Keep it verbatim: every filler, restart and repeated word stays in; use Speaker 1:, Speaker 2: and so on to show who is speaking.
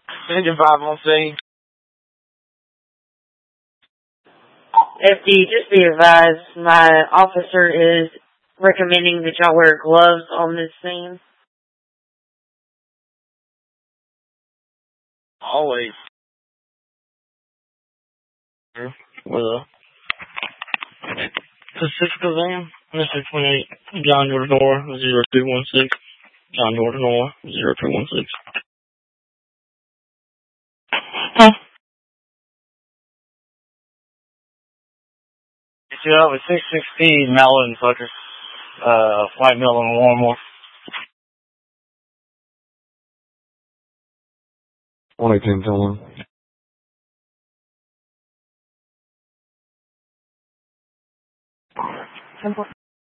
Speaker 1: Engine five on scene.
Speaker 2: F D, just be advised, my officer is recommending that y'all wear gloves on this scene.
Speaker 1: Always. With a Pacifica van, Mister twenty-eight, John Door to Door, zero two one six. John Door to Door, zero two one six. Huh? You up with six six speed, Melon Fucker. Uh, White Mill and Warmore.
Speaker 3: one eighteen, tell one.
Speaker 2: Simple.